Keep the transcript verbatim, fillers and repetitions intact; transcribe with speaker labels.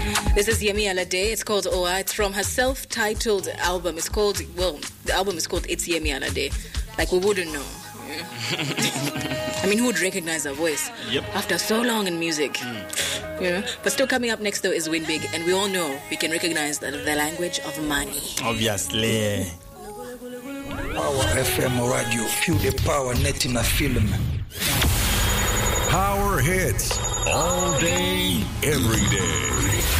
Speaker 1: This is Yemi Alade. It's called Oa. It's from her self-titled album. It's called, well, the album is called It's Yemi Alade. Like, we wouldn't know. Yeah. I mean, who would recognize her voice?
Speaker 2: Yep.
Speaker 1: After so long in music. Mm. You know? But still coming up next, though, is Win Big. And we all know we can recognize the, the language of money.
Speaker 2: Obviously.
Speaker 3: Power F M radio. Feel the power net in a film.
Speaker 4: Power hits all day, every day.